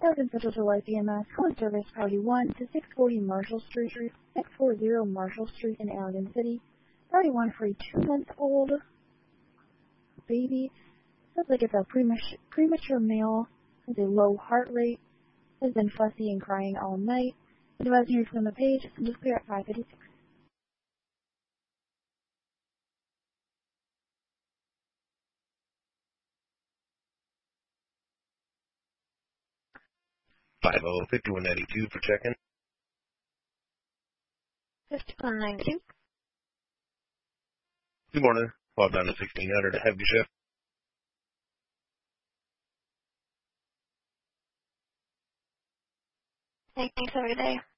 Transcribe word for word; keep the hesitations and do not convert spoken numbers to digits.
Elgin Central to Life E M S, calling service priority one to six forty Marshall Street, six forty Marshall Street in Allegan City. Priority one for a two-month-old baby. Looks like it's a premature, premature male, has a low heart rate, has been fussy and crying all night. The device near from the page, and just clear at five fifty-six. five oh, fifty-one ninety-two for check-in. fifty-one ninety-two. Good morning. Call down to sixteen hundred. Have your shift. Thanks. Have a good day.